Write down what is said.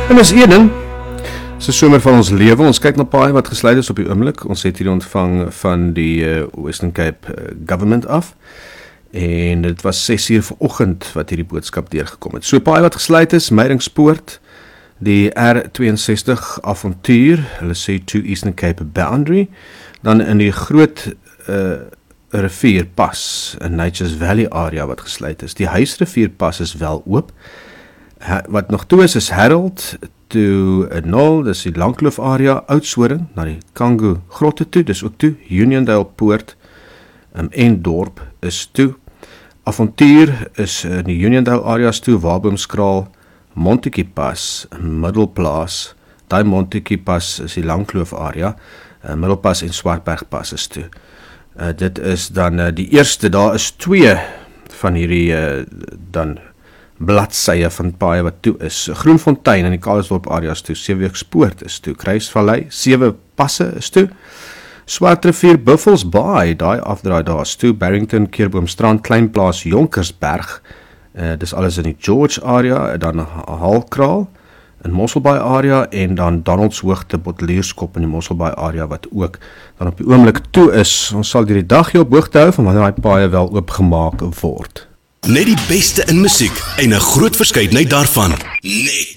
En dis een ding, dis 'n somer van ons lewe. Ons kyk na paaie wat gesluit is op die oomblik. Ons het hier ontvang van die Western Cape Government af. En dit was 6:00 vanoggend wat hierdie boodskap deurgekom het. So paaie wat gesluit is, Meyringspoort, die R62 avontuur, hulle sê to Eastern Cape boundary, dan in die groot rivierpas in Nature's Valley area wat gesluit is. Die Huisrivierpas is wel oop. Wat nog toe is Harold to Nol, dis die Langkloof area, Oudtshoorn na die Kango grotte toe, dis ook toe. Uniondale Poort en Dorp is toe. Avontuur is in die Uniondale areas toe, Waboomskraal, Montetjie Pas, Middelplaas, daai Montetjie Pas is die Langkloof area, Middelpas en Swartbergpas is toe. Dit is dan die eerste, daar is 2 van hierdie dan bladsye van paaie wat toe is. Groenfontein in die Kalisdorp areas toe, Seeweekspoort is toe, Kruisvallei, 7 passe is toe. Swartrivier, Buffels Baai, daai afdraai daar is toe, Barrington, Keurboomstrand, Kleinplaas, Jonkersberg, dis alles in die George area, dan Halkraal in Mosselbaai area en dan Donaldshoogte, Bottelierskop in die Mosselbaai area wat ook dan op die oomblik toe is. Ons sal die dag hier op hoogte hou van wanneer die paaie wel oopgemaak word. Net die beste in musiek en 'n groot verskeidenheid daarvan. Net